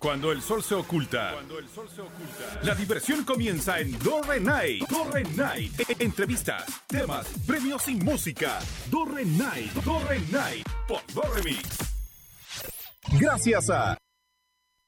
Cuando el sol se oculta, la diversión comienza en Dorre Night. Dorre Night. Entrevistas, temas, premios y música. Dorre Night. Dorre Night. Por Dorre Mix. Gracias a